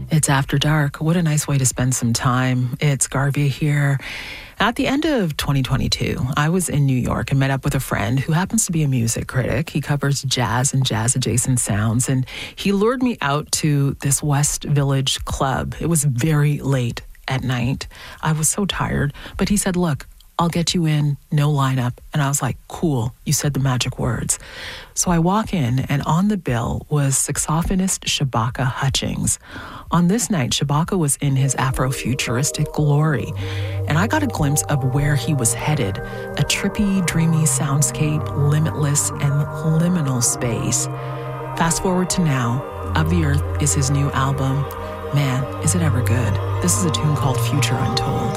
It's After Dark. What a nice way to spend some time. It's Garvey here. At the end of 2022, I was in New York and met up with a friend who happens to be a music critic. He covers jazz and jazz-adjacent sounds, and he lured me out to this West Village club. It was very late at night. I was so tired, but he said, look, I'll get you in, no lineup. And I was like, cool, you said the magic words. So I walk in, and on the bill was saxophonist Shabaka Hutchings. On this night, Shabaka was in his Afrofuturistic glory, and I got a glimpse of where he was headed, a trippy, dreamy soundscape, limitless and liminal space. Fast forward to now, Of the Earth is his new album. Man, is it ever good. This is a tune called Future Untold.